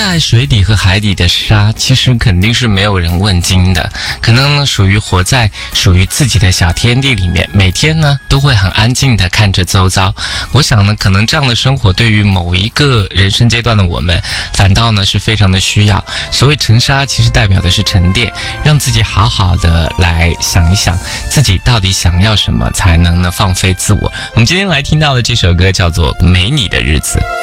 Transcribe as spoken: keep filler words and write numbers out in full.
在水底和海底的沙，其实肯定是没有人问津的，可能呢属于活在属于自己的小天地里面，每天呢都会很安静的看着周遭。我想呢，可能这样的生活对于某一个人生阶段的我们，反倒呢是非常的需要。所谓沉沙，其实代表的是沉淀，让自己好好的来想一想，自己到底想要什么，才能呢放飞自我。我们今天来听到的这首歌叫做《没你的日子》。